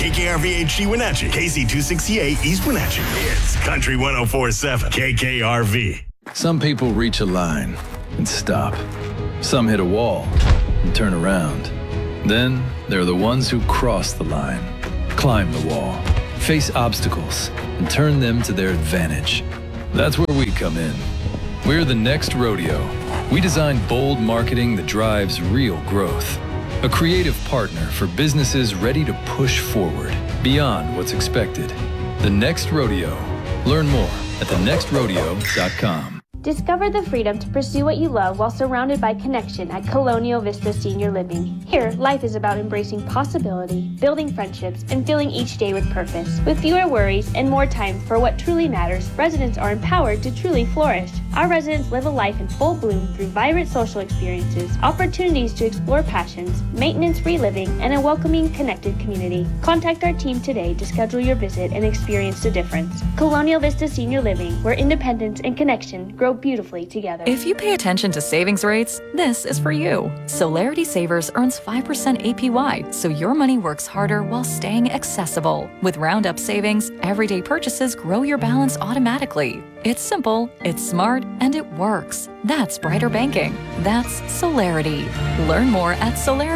KKRV HD Wenatchee, KC268 East Wenatchee. It's Country 104.7 KKRV. Some people reach a line and stop. Some hit a wall and turn around. Then there are the ones who cross the line, climb the wall, face obstacles, and turn them to their advantage. That's where we come in. We're the Next Rodeo. We design bold marketing that drives real growth. A creative partner for businesses ready to push forward beyond what's expected. The Next Rodeo. Learn more at thenextrodeo.com. Discover the freedom to pursue what you love while surrounded by connection at Colonial Vista Senior Living. Here, life is about embracing possibility, building friendships, and filling each day with purpose. With fewer worries and more time for what truly matters, residents are empowered to truly flourish. Our residents live a life in full bloom through vibrant social experiences, opportunities to explore passions, maintenance-free living, and a welcoming, connected community. Contact our team today to schedule your visit and experience the difference. Colonial Vista Senior Living, where independence and connection grow beautifully together. If you pay attention to savings rates, this is for you. Solarity Savers earns 5% APY, so your money works harder while staying accessible. With Roundup savings, everyday purchases grow your balance automatically. It's simple, it's smart, and it works. That's brighter banking. That's Solarity. Learn more at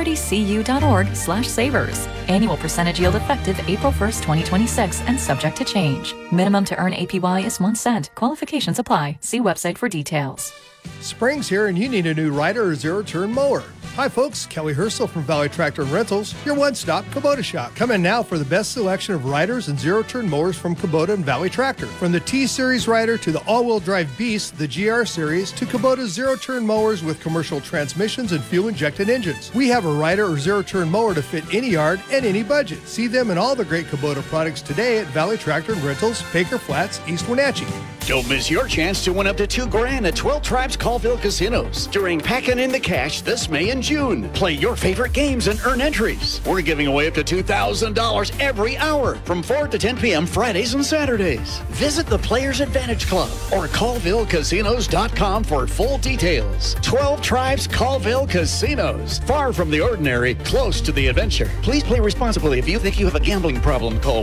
solaritycu.org/savers. Annual percentage yield effective April 1st, 2026 and subject to change. Minimum to earn APY is 1 cent. Qualifications apply. See website for details. Spring's here and you need a new rider or zero-turn mower. Hi folks, Kelly Herschel from Valley Tractor and Rentals, your one-stop Kubota shop. Come in now for the best selection of riders and zero-turn mowers from Kubota and Valley Tractor. From the T-Series rider to the all-wheel drive Beast, the GR Series, to Kubota's zero-turn mowers with commercial transmissions and fuel-injected engines. We have a rider or zero-turn mower to fit any yard and any budget. See them and all the great Kubota products today at Valley Tractor and Rentals, Baker Flats, East Wenatchee. Don't miss your chance to win up to $2,000 at 12 Tribes Colville Casinos during Packin' in the Cash this May and June. Play your favorite games and earn entries. We're giving away up to $2,000 every hour from 4 to 10 p.m. Fridays and Saturdays. Visit the Players Advantage Club or ColvilleCasinos.com for full details. 12 Tribes Colville Casinos. Far from the ordinary, close to the adventure. Please play responsibly. If you think you have a gambling problem, call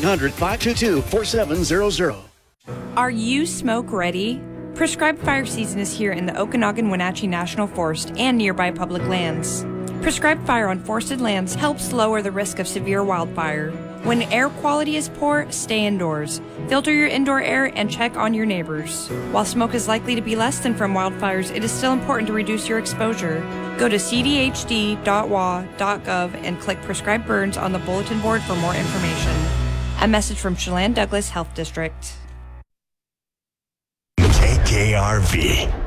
1-800-522-4700. Are you smoke ready? Prescribed fire season is here in the Okanagan-Wenatchee National Forest and nearby public lands. Prescribed fire on forested lands helps lower the risk of severe wildfire. When air quality is poor, stay indoors. Filter your indoor air and check on your neighbors. While smoke is likely to be less than from wildfires, it is still important to reduce your exposure. Go to cdhd.wa.gov and click Prescribed Burns on the bulletin board for more information. A message from Chelan Douglas Health District. KKRV.